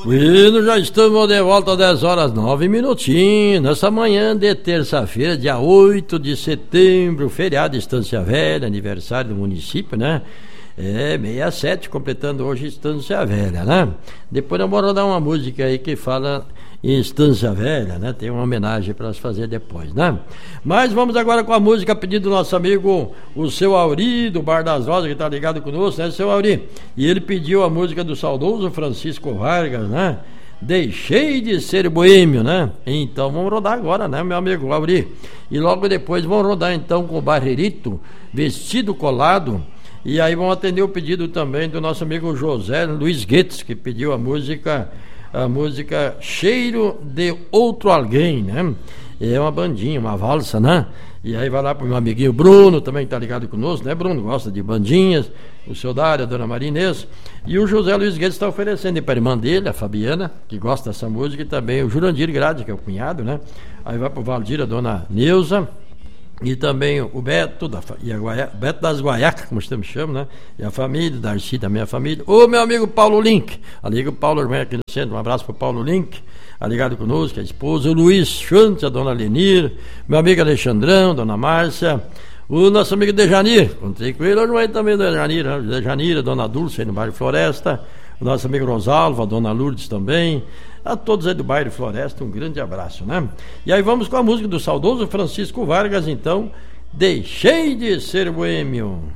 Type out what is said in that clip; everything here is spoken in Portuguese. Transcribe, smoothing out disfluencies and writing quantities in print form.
Bueno, já estamos de volta às 10 horas 9 minutinhos, nessa manhã de terça-feira, dia 8 de setembro, feriado de Estância Velha, aniversário do município, né? 67, completando hoje Estância Velha, né? Depois eu vou rodar uma música aí que fala em Estância Velha, né? Tem uma homenagem para nós fazer depois, né? Mas vamos agora com a música a pedido do nosso amigo, o seu Auri, do Bar das Rosas, que está ligado conosco, né, seu Auri? E ele pediu a música do saudoso Francisco Vargas, né? Deixei de ser boêmio, né? Então vamos rodar agora, né, meu amigo Auri? E logo depois vamos rodar então com o Barrerito, Vestido Colado. E aí vamos atender o pedido também do nosso amigo José Luiz Guedes, que pediu a música Cheiro de Outro Alguém, né? É uma bandinha, uma valsa, né? E aí vai lá pro meu amiguinho Bruno, também tá ligado conosco, né, Bruno? Gosta de bandinhas, o seu Dário, a dona Maria Inês. E o José Luiz Guedes está oferecendo para a irmã dele, a Fabiana, que gosta dessa música, e também o Jurandir Grade, que é o cunhado, né? Aí vai pro Valdir, a dona Neuza. E também o Beto, Beto das Guaiacas, como estamos chamando, né? E a família, Darcy também a família. O meu amigo Paulo Link, amigo Paulo Irmão aqui no centro, um abraço para o Paulo Link, ligado conosco, a esposa, o Luiz Chantes, a dona Lenir, meu amigo Alexandrão, dona Márcia, o nosso amigo Dejanir, encontrei com ele, hoje vai também Dejanir, né? Dejanir, a dona Dulce aí no bairro Floresta, o nosso amigo Rosalvo, a dona Lourdes também, a todos aí do bairro Floresta, um grande abraço, né? E aí vamos com a música do saudoso Francisco Vargas, então, Deixei de Ser Boêmio.